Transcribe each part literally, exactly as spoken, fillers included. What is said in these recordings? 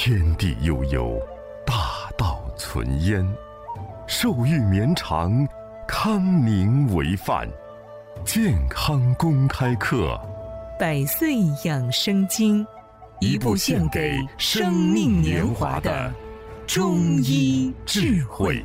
天地悠悠，大道存焉。寿育绵长，康宁为范。健康公开课， 百岁养生经，一部献给生命年华的中医智慧。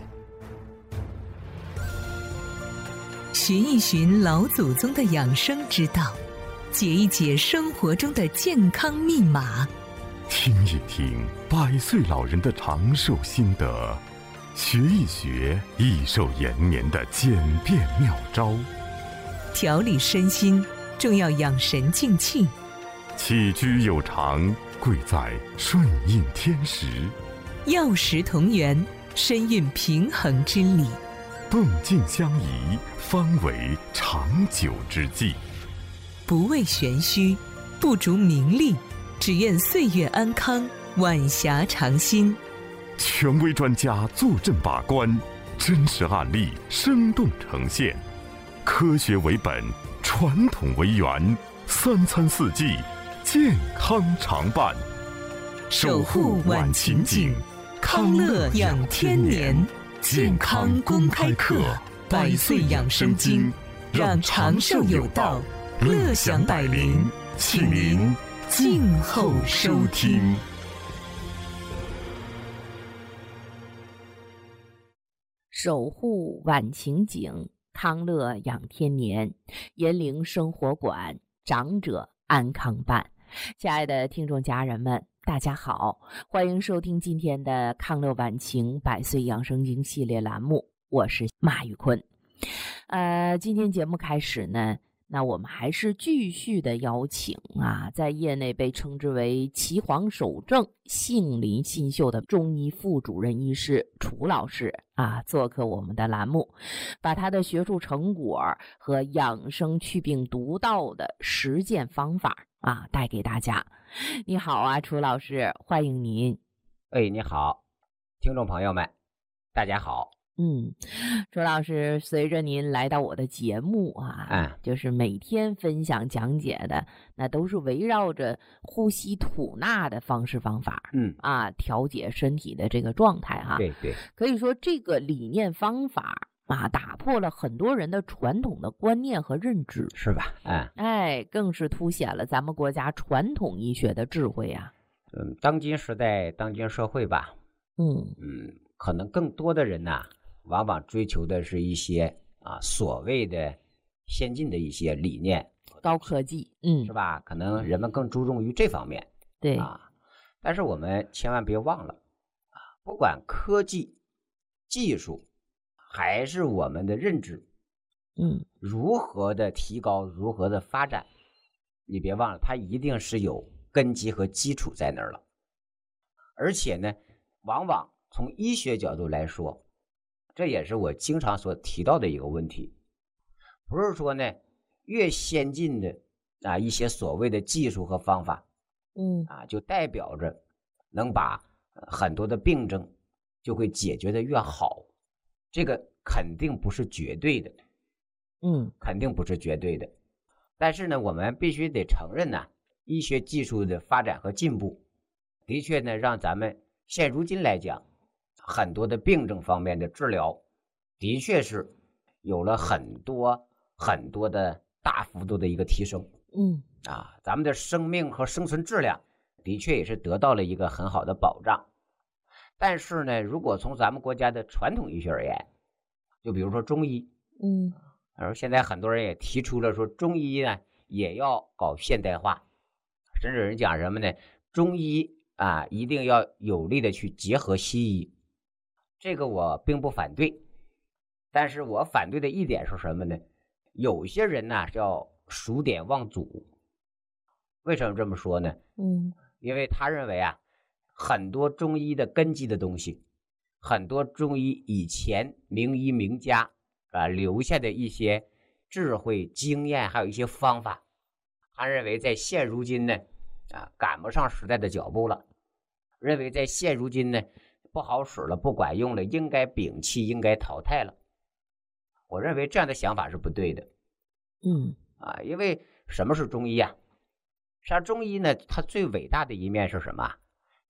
寻一寻老祖宗的养生之道，解一解生活中的健康密码， 听一听百岁老人的长寿心得，学一学益寿延年的简便妙招。 调理身心，重要养神静气。 起居有常，贵在顺应天时。 药食同源，身运平衡之理。 动静相宜，方为长久之计。 不为玄虚，不逐名利，只愿岁月安康，晚霞长新。 权威专家坐镇把关，真实案例生动呈现。科学为本，传统为源，三餐四季，健康常伴。 守护晚晴景，康乐养天年。健康公开课，百岁养生经，让长寿有道，乐享百龄，请您静候收听。 守护晚晴景，康乐养天年，延龄生活馆，长者安康办。亲爱的听众家人们，大家好，欢迎收听今天的康乐晚晴百岁养生经系列栏目，我是马玉坤。呃，今天节目开始呢，那我们还是继续的邀请啊，在业内被称之为岐黄守正、杏林新秀的中医副主任医师楚老师啊，做客我们的栏目，把他的学术成果和养生祛病独到的实践方法啊带给大家。你好啊，楚老师，欢迎您。 哎，你好，听众朋友们，大家好。 嗯，楚老师，随着您来到我的节目啊， 嗯， 就是每天分享讲解的，那都是围绕着呼吸吐纳的方式方法， 嗯啊，调节身体的这个状态哈。 对对， 可以说这个理念方法啊，打破了很多人的传统的观念和认知， 是吧？嗯， 哎，更是凸显了咱们国家传统医学的智慧啊。 嗯，当今时代，当今社会吧， 嗯嗯，可能更多的人呐，往往追求的是一些啊所谓的先进的一些理念、 高科技，嗯， 是吧？可能人们更注重于这方面， 对啊。但是我们千万别忘了啊，不管科技、技术，还是我们的认知， 嗯， 如何的提高，如何的发展，你别忘了，它一定是有根基和基础在那儿了。而且呢，往往从医学角度来说，这也是我经常所提到的一个问题，不是说呢越先进的啊一些所谓的技术和方法， 嗯啊就代表着能把很多的病症就会解决的越好，这个肯定不是绝对的， 嗯， 肯定不是绝对的。但是呢，我们必须得承认呢，医学技术的发展和进步，的确呢让咱们现如今来讲，很多的病症方面的治疗，的确是有了很多很多的大幅度的一个提升。 嗯啊，咱们的生命和生存质量的确也是得到了一个很好的保障。但是呢，如果从咱们国家的传统医学而言，就比如说中医， 嗯， 而现在很多人也提出了说中医呢也要搞现代化，甚至有人讲什么呢？中医啊一定要有力的去结合西医。这个我并不反对，但是我反对的一点是什么呢？有些人呢叫数典忘祖。为什么这么说呢？ 嗯， 因为他认为啊，很多中医的根基的东西，很多中医以前名医名家啊留下的一些智慧经验，还有一些方法，他认为在现如今呢啊赶不上时代的脚步了，认为在现如今呢不好使了，不管用了，应该摒弃，应该淘汰了。我认为这样的想法是不对的。 嗯啊，因为什么是中医啊？实际上中医呢，它最伟大的一面是什么？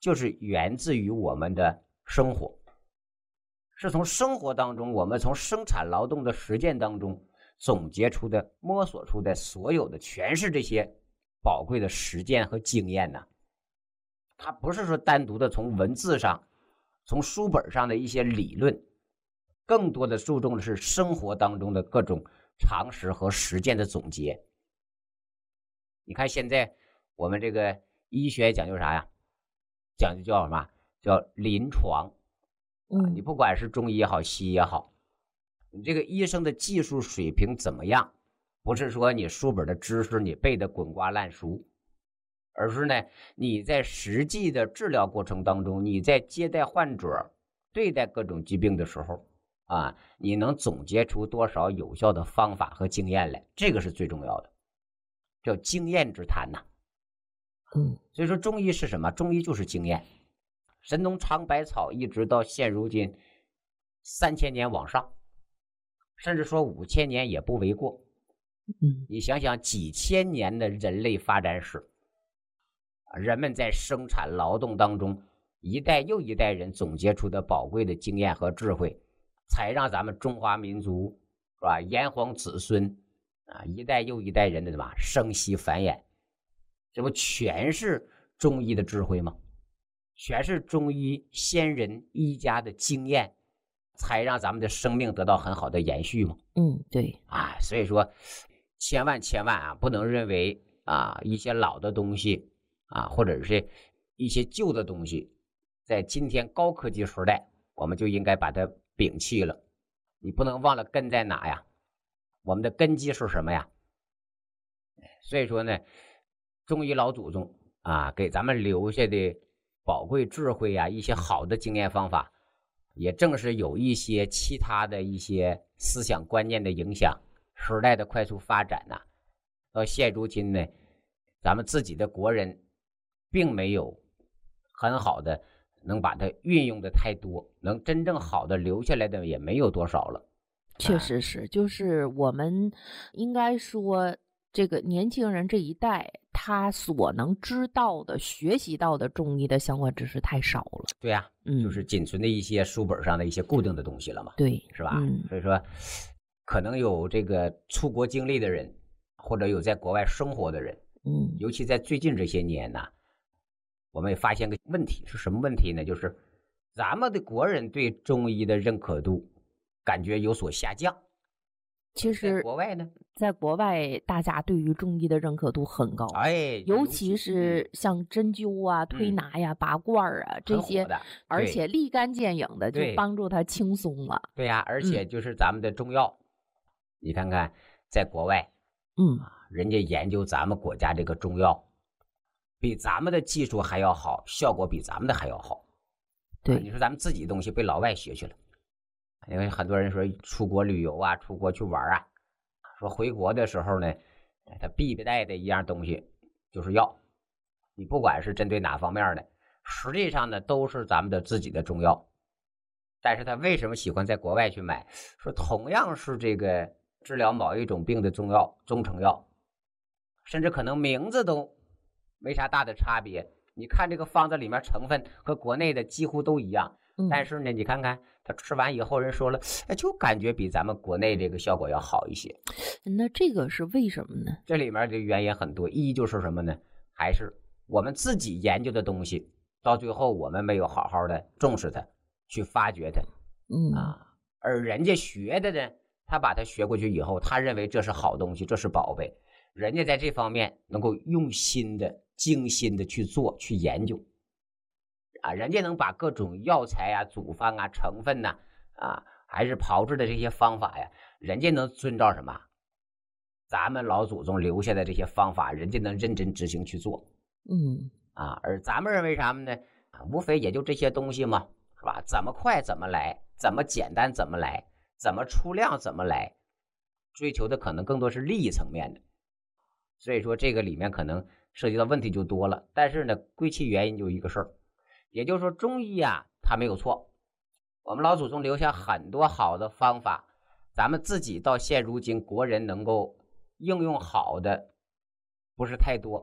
就是源自于我们的生活，是从生活当中，我们从生产劳动的实践当中总结出的、摸索出的所有的，全是这些宝贵的实践和经验呢。它不是说单独的从文字上、从书本上的一些理论，更多的注重的是生活当中的各种常识和实践的总结。你看现在我们这个医学讲究啥呀？讲究叫什么？叫临床。 嗯， 你不管是中医也好，西医也好，你这个医生的技术水平怎么样，不是说你书本的知识你背得滚瓜烂熟，而是呢你在实际的治疗过程当中，你在接待患者、对待各种疾病的时候啊，你能总结出多少有效的方法和经验来，这个是最重要的，叫经验之谈呐。 嗯， 所以说中医是什么？中医就是经验。神农尝百草一直到现如今三千年往上，甚至说五千年也不为过。 嗯， 你想想几千年的人类发展史，人们在生产劳动当中一代又一代人总结出的宝贵的经验和智慧，才让咱们中华民族是吧，炎黄子孙啊，一代又一代人的什么生息繁衍，这不全是中医的智慧吗？全是中医先人医家的经验，才让咱们的生命得到很好的延续吗？ 嗯，对啊，所以说千万千万啊，不能认为啊一些老的东西啊，或者是一些旧的东西，在今天高科技时代，我们就应该把它摒弃了。你不能忘了根在哪呀？我们的根基是什么呀？所以说呢，中医老祖宗啊，给咱们留下的宝贵智慧啊，一些好的经验方法，也正是有一些其他的一些思想观念的影响，时代的快速发展呐、啊，到现如今呢，咱们自己的国人并没有很好的能把它运用的太多，能真正好的留下来的也没有多少了。 确实是，就是我们应该说，这个年轻人这一代，他所能知道的、学习到的中医的相关知识太少了。 对呀、啊， 嗯， 就是仅存的一些书本上的一些固定的东西了嘛， 对， 是吧？ 嗯， 所以说，可能有这个出国经历的人，或者有在国外生活的人， 嗯， 尤其在最近这些年呢，我们也发现个问题，是什么问题呢？就是咱们的国人对中医的认可度感觉有所下降。 其实在国外呢， 在国外大家对于中医的认可度很高， 哎， 尤其是像针灸啊、推拿呀、拔罐啊这些，而且立竿见影的就帮助他轻松了。 对呀、啊，而且就是咱们的中药，嗯、你看看在国外， 嗯， 人家研究咱们国家这个中药，比咱们的技术还要好，效果比咱们的还要好。 对， 啊、你说咱们自己的东西被老外学去了。因为很多人说出国旅游啊，出国去玩啊，说回国的时候呢，他必带的一样东西就是药，你不管是针对哪方面的，实际上呢都是咱们的自己的中药，但是他为什么喜欢在国外去买？说同样是这个治疗某一种病的中药、中成药，甚至可能名字都没啥大的差别，你看这个方子里面成分和国内的几乎都一样。但是呢，你看看他吃完以后，人说了，哎，就感觉比咱们国内这个效果要好一些。 那这个是为什么呢？ 这里面的原因很多，一就是什么呢？还是我们自己研究的东西，到最后我们没有好好的重视它，去发掘它， 嗯啊，而人家学的呢，他把它学过去以后，他认为这是好东西，这是宝贝，人家在这方面能够用心的、精心的去做、去研究。啊，人家能把各种药材啊、组方啊、成分呐、啊，啊，还是炮制的这些方法呀，人家能遵照什么？咱们老祖宗留下的这些方法，人家能认真执行去做。 嗯， 啊，而咱们认为什么呢？啊，无非也就这些东西嘛，是吧？怎么快怎么来，怎么简单怎么来，怎么出量怎么来，追求的可能更多是利益层面的。所以说这个里面可能涉及到问题就多了。但是呢，归其原因就一个事儿。也就是说中医啊它没有错，我们老祖宗留下很多好的方法，咱们自己到现如今国人能够应用好的不是太多，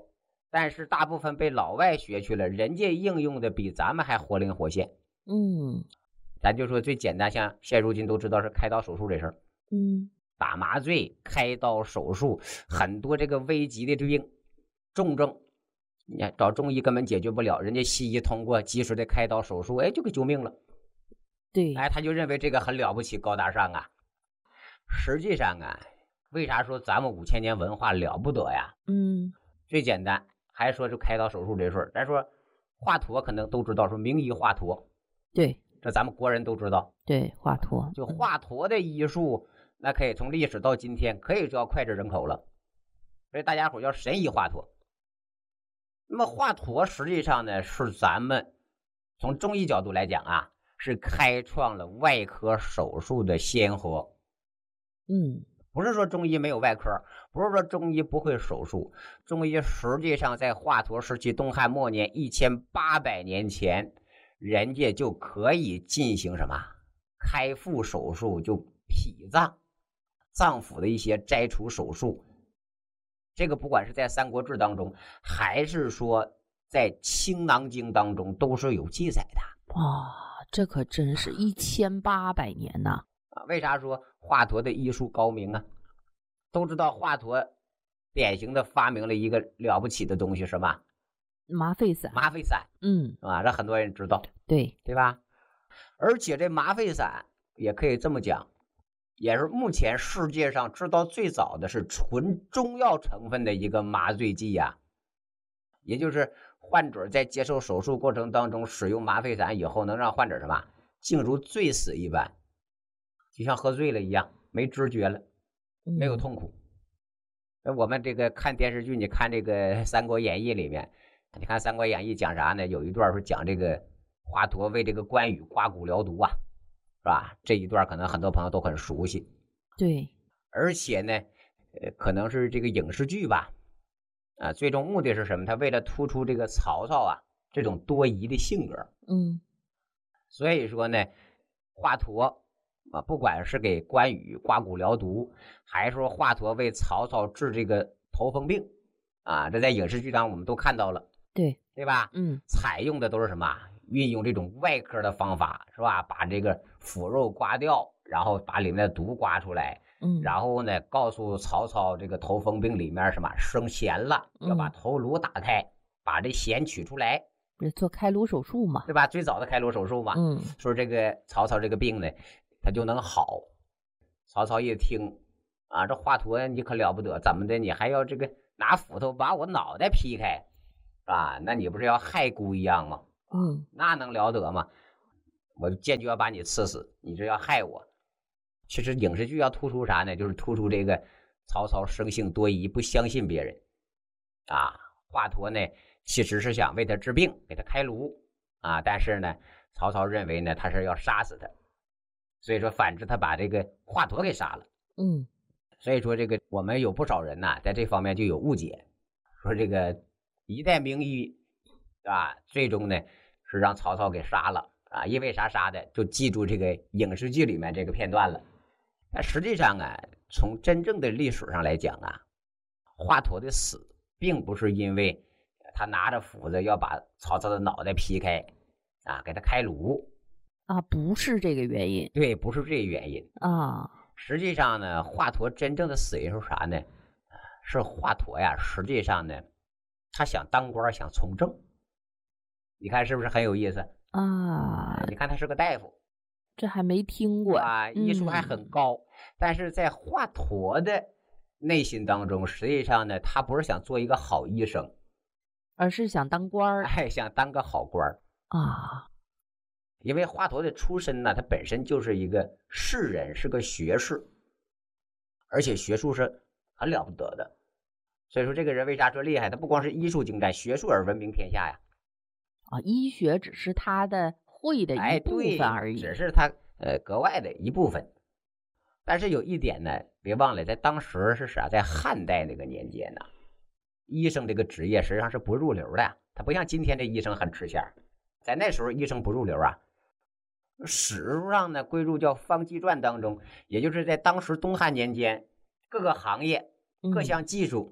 但是大部分被老外学去了，人家应用的比咱们还活灵活现。 嗯， 咱就说最简单，像现如今都知道是开刀手术这事儿， 嗯， 打麻醉、开刀手术，很多这个危急的病、重症，你看找中医根本解决不了，人家西医通过及时的开刀手术，哎，就给救命了。 对， 哎，他就认为这个很了不起、高大上啊。实际上啊，为啥说咱们五千年文化了不得呀？ 嗯， 最简单，还说是开刀手术这事儿，咱说华佗可能都知道，说名医华佗， 对， 这咱们国人都知道。 对，华佗， 就华佗的医术，那可以从历史到今天，可以叫脍炙人口了，所以大家伙叫神医华佗。那么华佗实际上呢，是咱们从中医角度来讲啊，是开创了外科手术的先河。 嗯， 不是说中医没有外科，不是说中医不会手术，中医实际上在华佗时期，东汉末年一千八百年前，人家就可以进行什么开腹手术，就脾脏、脏腑的一些摘除手术。这个不管是在《三国志》当中，还是说在《青囊经》当中，都是有记载的。 哇，这可真是一千八百年呐！ 啊，为啥说华佗的医术高明啊？都知道华佗典型的发明了一个了不起的东西，什么？ 麻沸散。 麻沸散， 嗯， 啊，这很多人知道， 对， 对吧？而且这麻沸散也可以这么讲，也是目前世界上知道最早的是纯中药成分的一个麻醉剂呀、啊。也就是患者在接受手术过程当中使用麻沸散以后，能让患者什么竟如醉死一般，就像喝醉了一样，没知觉了，没有痛苦。那、嗯、我们这个看电视剧，你看这个《三国演义》里面，你看《三国演义》讲啥呢？有一段是讲这个华佗为这个关羽刮骨疗毒啊，是吧？这一段可能很多朋友都很熟悉。 对， 而且呢，呃，可能是这个影视剧吧，啊，最终目的是什么？他为了突出这个曹操啊这种多疑的性格， 嗯， 所以说呢，华佗啊，不管是给关羽刮骨疗毒，还是说华佗为曹操治这个头风病，啊，这在影视剧上我们都看到了， 对， 对吧？ 嗯， 采用的都是什么？运用这种外科的方法，是吧？把这个腐肉刮掉，然后把里面的毒刮出来， 嗯， 然后呢，告诉曹操这个头风病里面什么生痫了，要把头颅打开，嗯、把这痫取出来， 做开颅手术嘛， 对吧？最早的开颅手术嘛， 嗯， 说这个曹操这个病呢，他就能好。曹操一听啊，这华佗你可了不得，怎么的？你还要这个拿斧头把我脑袋劈开，啊？那你不是要害姑一样吗？ 嗯， 那能了得吗？我坚决要把你刺死，你这要害我。其实影视剧要突出啥呢？就是突出这个曹操生性多疑，不相信别人啊。华佗呢，其实是想为他治病，给他开颅啊，但是呢，曹操认为呢，他是要杀死他，所以说反之，他把这个华佗给杀了。 嗯， 所以说这个我们有不少人呐，在这方面就有误解，说这个一代名医啊，最终呢是让曹操给杀了啊，因为啥杀的？就记住这个影视剧里面这个片段了。但实际上啊，从真正的历史上来讲啊，华佗的死并不是因为他拿着斧子要把曹操的脑袋劈开啊，给他开颅啊，不是这个原因。 对，不是这个原因啊。 实际上呢，华佗真正的死因是啥呢？是华佗呀，实际上呢，他想当官，想从政。你看是不是很有意思啊？ 你看他是个大夫， 这还没听过啊，医术还很高，嗯、但是在华佗的内心当中，实际上呢，他不是想做一个好医生， 而是想当官， 哎，想当个好官啊。 因为华佗的出身呢，他本身就是一个士人，是个学士，而且学术是很了不得的。所以说，这个人为啥说厉害？他不光是医术精湛，学术而闻名天下呀。 啊，医学只是他的会的一部分而已， 哎、只是他呃格外的一部分。但是有一点呢，别忘了，在当时是啥？在汉代那个年间呢，医生这个职业实际上是不入流的，他不像今天这医生很吃香，在那时候医生不入流啊。史书上呢归入叫《方济传》当中，也就是在当时东汉年间，各个行业、各项技术、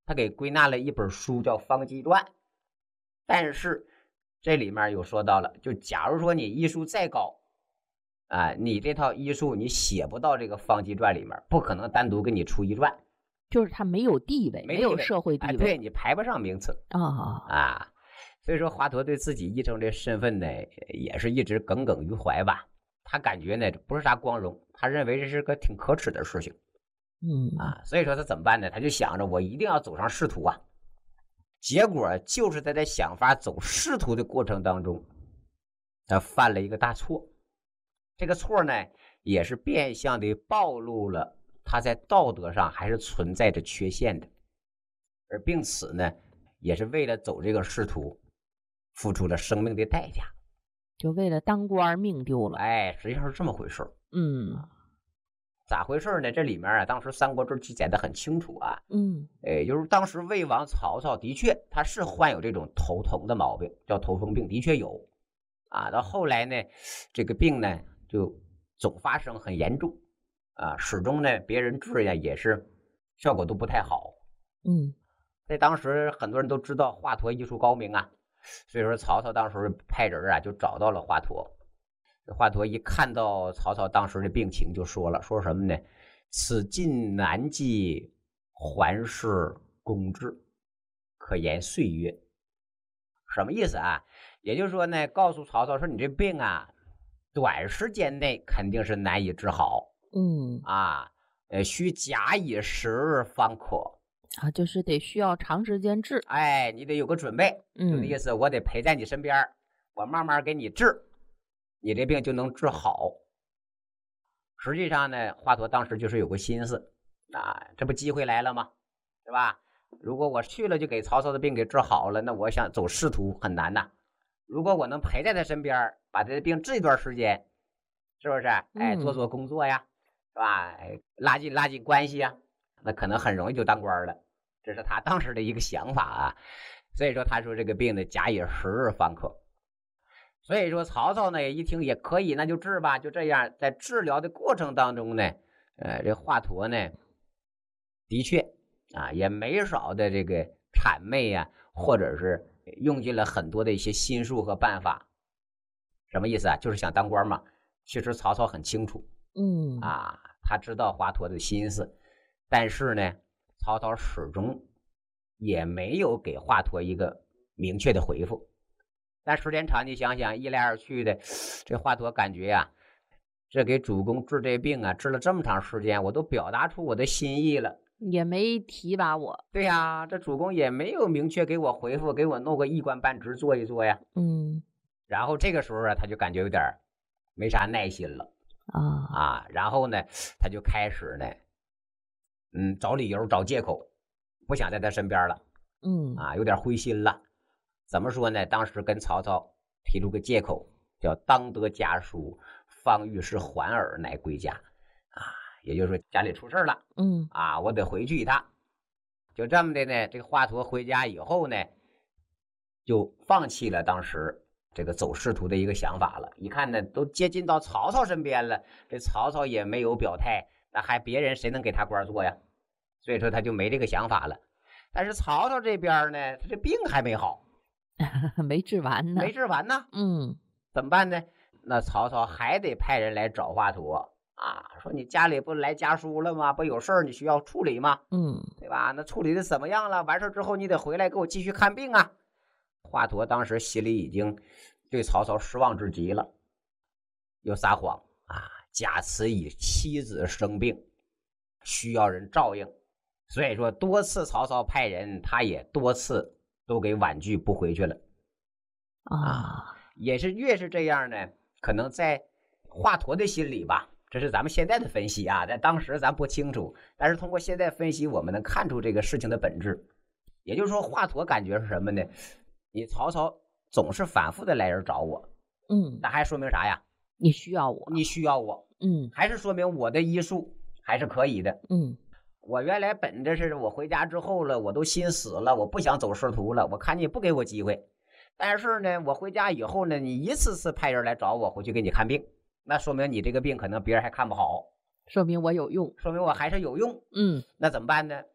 他给归纳了一本书叫《方济传》，但是这里面有说到了，就假如说你医术再高啊，你这套医术你写不到这个《方济传》里面，不可能单独给你出一传， 就是他没有地位，没有社会地位， 哎、对，你排不上名次啊、哦、 啊。所以说华佗对自己医生这身份呢，也是一直耿耿于怀吧。他感觉呢不是啥光荣，他认为这是个挺可耻的事情。 嗯啊，所以说他怎么办呢？他就想着我一定要走上仕途啊。结果就是在他想法走仕途的过程当中，他犯了一个大错。这个错呢，也是变相的暴露了他在道德上还是存在着缺陷的，而并此呢，也是为了走这个仕途，付出了生命的代价。 就为了当官命丢了。 哎，实际上是这么回事。 嗯。 咋回事呢？这里面啊，当时《三国志》记载的很清楚啊。 嗯， 哎，就是当时魏王曹操的确他是患有这种头疼的毛病，叫头风病，的确有啊。到后来呢，这个病呢就总发生，很严重啊，始终呢别人治呀也是效果都不太好。 嗯， 在当时很多人都知道华佗医术高明啊，所以说曹操当时派人啊就找到了华佗。华佗一看到曹操当时的病情，就说了，说什么呢？此尽难计，还是公治，可言岁月。什么意思啊？也就是说呢，告诉曹操说，你这病啊，短时间内肯定是难以治好。 嗯啊，呃，需假以时日方可。 啊，就是得需要长时间治。 哎，你得有个准备。嗯，就意思我得陪在你身边，我慢慢给你治。你这病就能治好。实际上呢，华佗当时就是有个心思啊，这不机会来了吗？对吧？如果我去了就给曹操的病给治好了，那我想走仕途很难呐。如果我能陪在他身边，把他的病治一段时间，是不是？哎，做做工作呀，是吧？哎，拉近拉近关系呀，那可能很容易就当官了。这是他当时的一个想法啊。所以说，他说这个病呢，假以时日方可。所以说曹操呢一听也可以，那就治吧。就这样，在治疗的过程当中呢，呃，这华佗呢，的确啊，也没少的这个谄媚啊，或者是用尽了很多的一些心术和办法。什么意思啊？就是想当官嘛。其实曹操很清楚， 嗯啊，他知道华佗的心思，但是呢，曹操始终也没有给华佗一个明确的回复。但时间长，你想想，一来二去的，这华佗感觉呀、啊，这给主公治这病啊，治了这么长时间，我都表达出我的心意了， 也没提拔我。 对呀，这主公也没有明确给我回复，给我弄个一官半职做一做呀。 嗯， 然后这个时候啊，他就感觉有点没啥耐心了啊啊，然后呢，他就开始呢，嗯，找理由找借口，不想在他身边了。 嗯啊，有点灰心了。怎么说呢？当时跟曹操提出个借口，叫当得家书，方欲是还尔，乃归家。啊，也就是说家里出事了， 嗯啊，我得回去一趟。就这么的呢，这个华佗回家以后呢，就放弃了当时这个走仕途的一个想法了。一看呢，都接近到曹操身边了，这曹操也没有表态，那还别人谁能给他官做呀？所以说他就没这个想法了。但是曹操这边呢，他这病还没好。 没治完呢， 没治完呢， 嗯， 怎么办呢？那曹操还得派人来找华佗啊，说你家里不来家书了吗？不有事儿你需要处理吗？ 嗯， 对吧？那处理的怎么样了？完事之后你得回来给我继续看病啊。华佗当时心里已经对曹操失望至极了，又撒谎啊，假辞以妻子生病，需要人照应，所以说多次曹操派人，他也多次都给婉拒不回去了啊，也是越是这样呢，可能在华佗的心里吧，这是咱们现在的分析啊，在当时咱不清楚，但是通过现在分析，我们能看出这个事情的本质。也就是说，华佗感觉是什么呢？你曹操总是反复的来人找我， 嗯， 那还说明啥呀？ 你需要我， 你需要我， 嗯， 还是说明我的医术还是可以的， 嗯。 我原来本着是我回家之后了，我都心死了，我不想走仕途了，我看你不给我机会。但是呢，我回家以后呢，你一次次派人来找我，回去给你看病，那说明你这个病可能别人还看不好， 说明我有用， 说明我还是有用。 嗯， 那怎么办呢？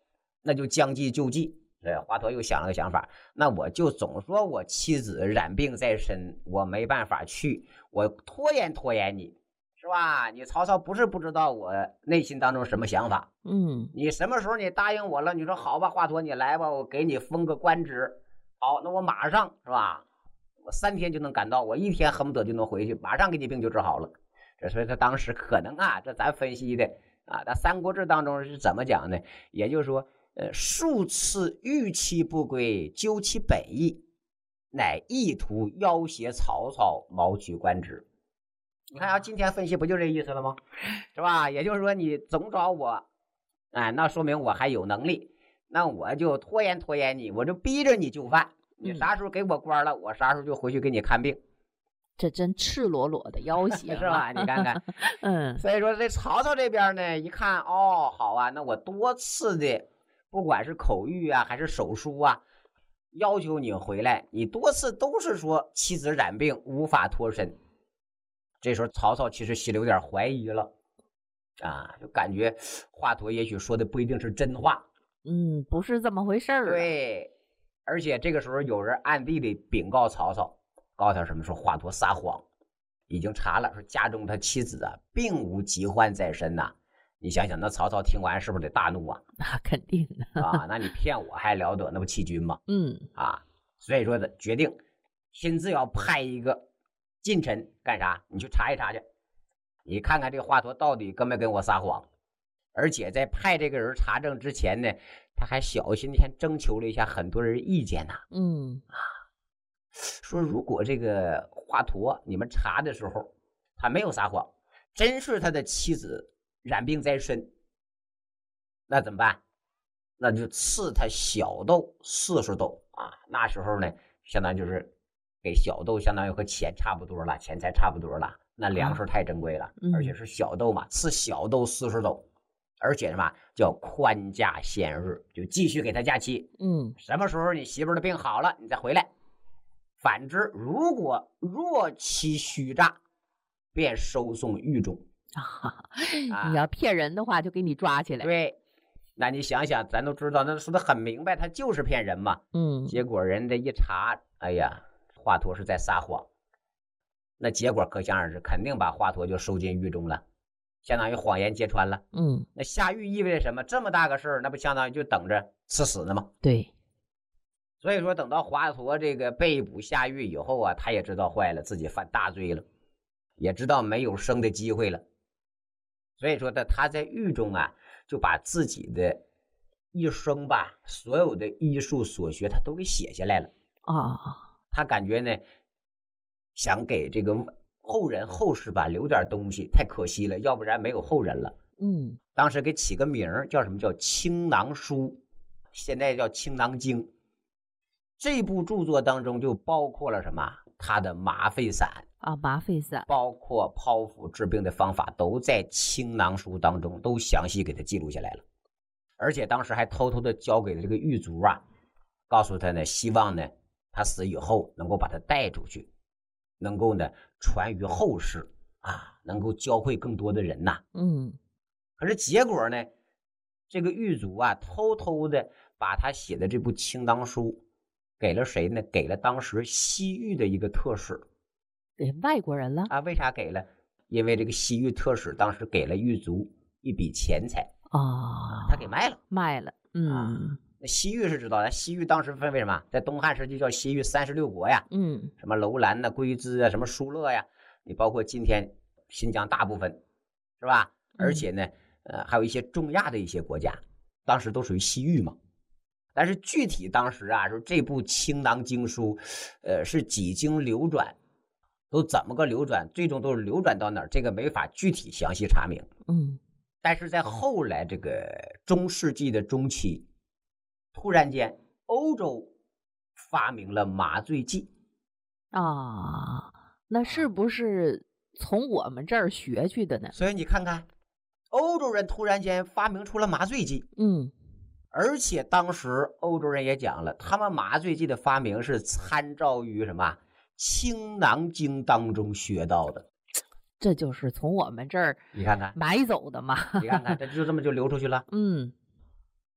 那就将计就计。对，华佗又想了个想法，那我就总说我妻子染病在身，我没办法去，我拖延拖延你，是吧？你曹操不是不知道我内心当中什么想法， 嗯， 你什么时候你答应我了？你说好吧，华佗你来吧，我给你封个官职。好，那我马上是吧？我三天就能赶到，我一天恨不得就能回去，马上给你病就治好了。这所以他当时可能啊，这咱分析的啊，那《三国志》当中是怎么讲呢？也就是说，呃，数次逾期不归，究其本意，乃意图要挟曹操，谋取官职。你看啊，今天分析不就这意思了吗？是吧？也就是说，你总找我，哎，那说明我还有能力，那我就拖延拖延你，我就逼着你就范。你啥时候给我官了，我啥时候就回去给你看病。 这真赤裸裸的要挟是吧？你看看， 嗯， 所以说这曹操这边呢，一看哦，好啊，那我多次的，不管是口谕啊，还是手书啊，要求你回来，你多次都是说妻子染病无法脱身。这时候曹操其实心里有点怀疑了，啊，就感觉华佗也许说的不一定是真话， 嗯，不是这么回事儿。 对，而且这个时候有人暗地里禀告曹操。告诉他什么？说华佗撒谎，已经查了，说家中他妻子啊，并无疾患在身呐、啊。你想想，那曹操听完是不是得大怒啊？ 那肯定的啊，那你骗我还了得？那不弃军吗？ 嗯啊，所以说的决定亲自要派一个近臣干啥？你去查一查去，你看看这个华佗到底跟没跟我撒谎。而且在派这个人查证之前呢，他还小心先征求了一下很多人意见呐、啊。 嗯啊。说如果这个华佗你们查的时候他没有撒谎，真是他的妻子染病在身，那怎么办？那就赐他小豆四十斗啊！那时候呢，相当于就是给小豆，相当于和钱差不多了，钱财差不多了。那粮食太珍贵了， 嗯、 而且是小豆嘛，赐小豆四十斗，而且什么叫宽假先日，就继续给他假期。 嗯， 什么时候你媳妇的病好了，你再回来。反之，如果若其虚诈，便收送狱中。 啊，你要骗人的话，就给你抓起来。 对，那你想想，咱都知道，那说的很明白，他就是骗人嘛。 嗯， 结果人家一查，哎呀，华佗是在撒谎。那结果可想而知，肯定把华佗就收进狱中了，相当于谎言揭穿了。 嗯， 那下狱意味着什么？这么大个事儿，那不相当于就等着赐死呢吗？ 对。 所以说，等到华佗这个被捕下狱以后啊，他也知道坏了，自己犯大罪了，也知道没有生的机会了。所以说呢，他在狱中啊，就把自己的一生吧，所有的医术所学，他都给写下来了啊。 他感觉呢，想给这个后人后世吧留点东西，太可惜了，要不然没有后人了。 嗯， 当时给起个名叫什么？叫《青囊书》，现在叫《青囊经》。这部著作当中就包括了什么？他的麻沸散啊，麻沸散， 包括剖腹治病的方法，都在《青囊书》当中都详细给他记录下来了。而且当时还偷偷的交给了这个狱卒啊，告诉他呢，希望呢他死以后能够把他带出去，能够呢传于后世啊，能够教会更多的人呐、啊。 嗯， 可是结果呢，这个狱卒啊，偷偷的把他写的这部《青囊书》。给了谁呢？给了当时西域的一个特使， 给外国人了啊？为啥给了？因为这个西域特使当时给了狱卒一笔钱财啊、 哦，他给卖了， 卖了。嗯， 啊、那西域是知道的，西域当时分为什么？在东汉时期叫西域三十六国呀， 嗯， 什么楼兰呐、龟兹啊，什么疏勒呀，你包括今天新疆大部分，是吧？而且呢，呃，还有一些中亚的一些国家，当时都属于西域嘛。但是具体当时啊，说这部《青囊经书》，呃，是几经流转，都怎么个流转，最终都是流转到哪儿，这个没法具体详细查明。 嗯， 但是在后来这个中世纪的中期，突然间欧洲发明了麻醉剂啊，那是不是从我们这儿学去的呢？ 所以你看看，欧洲人突然间发明出了麻醉剂。 嗯。 而且当时欧洲人也讲了，他们麻醉剂的发明是参照于什么《青囊经》当中学到的， 这就是从我们这儿你看看买走的嘛。 你看看，这就这么就流出去了。 嗯，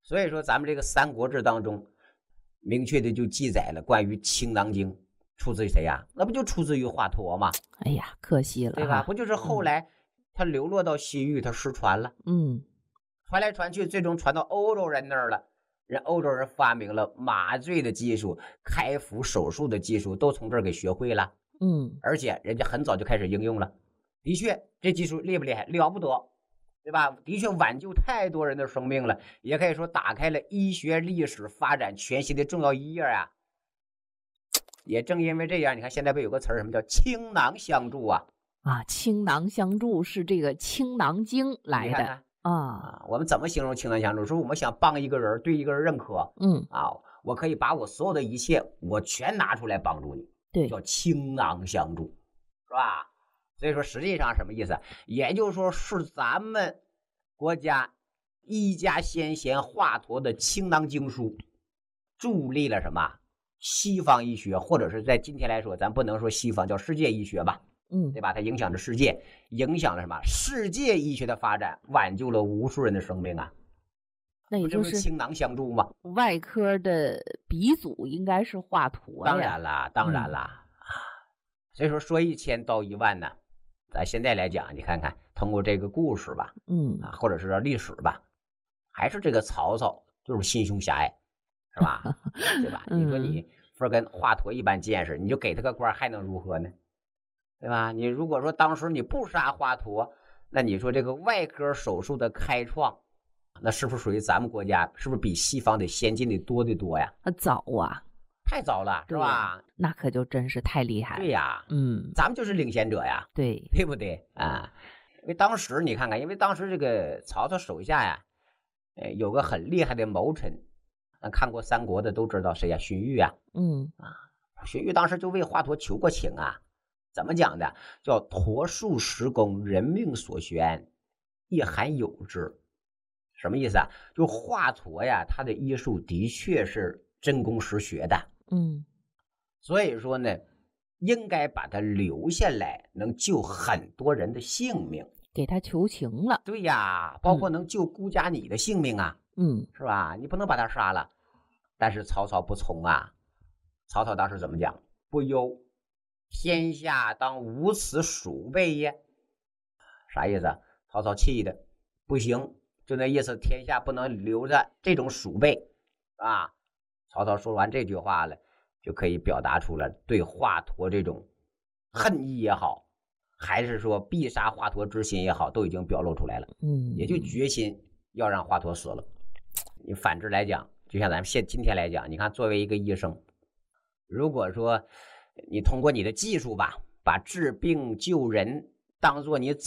所以说咱们这个《三国志》当中明确的就记载了关于青囊经，出自于谁呀？那不就出自于华佗吗？ 哎呀，可惜了， 对吧？不就是后来他流落到西域，他失传了， 嗯， 传来传去，最终传到欧洲人那儿了。人欧洲人发明了麻醉的技术，开腹手术的技术，都从这儿给学会了。 嗯， 而且人家很早就开始应用了。的确，这技术厉不厉害？了不得，对吧？的确挽救太多人的生命了，也可以说打开了医学历史发展全新的重要一页啊。也正因为这样，你看现在不有个词儿，什么叫倾囊相助啊？ 啊，倾囊相助是这个《倾囊经》来的。 你看看啊， 啊，我们怎么形容倾囊相助？说我们想帮一个人，对一个人认可， 嗯啊，我可以把我所有的一切，我全拿出来帮助你， 对， 叫倾囊相助，是吧？所以说实际上什么意思？也就是说是咱们国家医家先贤华佗的倾囊经书，助力了什么西方医学，或者是在今天来说，咱不能说西方，叫世界医学吧。 嗯， 对吧？它影响着世界，影响了什么？世界医学的发展，挽救了无数人的生命啊！ 那也就是倾囊相助嘛。 外科的鼻祖应该是华佗呀。 当然啦，当然啦。嗯、所以说说一千道一万呢，咱现在来讲，你看看通过这个故事吧， 嗯啊，或者是历史吧，还是这个曹操就是心胸狭隘，是吧？对吧？你说你不跟华佗一般见识，你就给他个官还能如何呢？对吧？你如果说当时你不杀华佗，那你说这个外科手术的开创，那是不是属于咱们国家？是不是比西方的先进的多得多呀？ 啊，早啊， 太早了，是吧？ 那可就真是太厉害了。 对呀， 嗯， 咱们就是领先者呀， 对， 对不对啊？因为当时你看看，因为当时这个曹操手下呀，呃，有个很厉害的谋臣，看过三国的都知道谁呀？荀彧啊， 嗯啊，荀彧当时就为华佗求过情啊。怎么讲的？叫陀术实功，人命所悬，亦罕有之。什么意思啊？就华佗呀，他的医术的确是真功实学的， 嗯， 所以说呢，应该把他留下来，能救很多人的性命， 给他求情了。 对呀，包括能救孤家你的性命啊， 嗯， 是吧？你不能把他杀了。但是曹操不从啊，曹操当时怎么讲？不忧。天下当无此鼠辈也，啥意思啊？曹操气的不行，就那意思，天下不能留着这种鼠辈啊。曹操说完这句话了，就可以表达出了对华佗这种恨意也好，还是说必杀华佗之心也好，都已经表露出来了。 嗯， 也就决心要让华佗死了。你反之来讲，就像咱们现今天来讲，你看作为一个医生，如果说你通过你的技术吧，把治病救人当做你